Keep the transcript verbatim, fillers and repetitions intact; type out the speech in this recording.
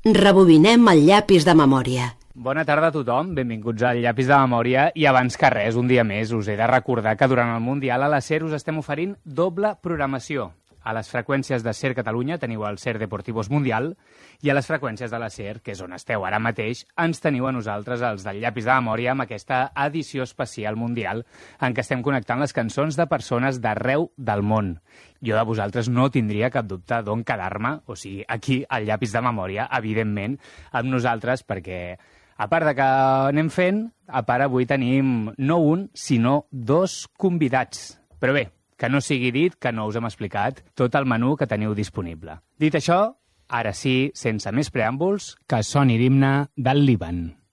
Rebobinem el llapis de memòria. Bona tarda a tothom, benvinguts al Llapis de Memòria i abans que res, un dia més, us he de recordar que durant el Mundial a la SER us estem oferint doble programació. A les freqüències de SER Catalunya teniu el SER Deportivos Mundial i a les freqüències de la SER, que és on esteu ara mateix, ens teniu a nosaltres, els del Llapis de Memòria, amb aquesta edició especial mundial en què estem connectant les cançons de persones d'arreu del món. Jo de vosaltres no tindria cap dubte d'on quedar-me, o sigui, aquí al Llapis de Memòria, evidentment, amb nosaltres, perquè a part de que anem fent, a part avui tenim no un, sinó dos convidats. Però bé, que no sigui dit que no us hem explicat tot el menú que teniu disponible. Dit això, ara sí, sense més preàmbuls, que soni l'himne del Líban.